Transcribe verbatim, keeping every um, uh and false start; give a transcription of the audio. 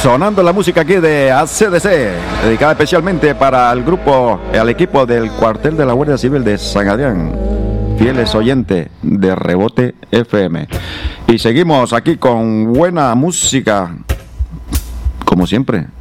Sonando la música aquí de A C D C, dedicada especialmente para el grupo, al equipo del cuartel de la Guardia Civil de San Adrián, fieles oyentes de Rebote F M. Y seguimos aquí con buena música, como siempre,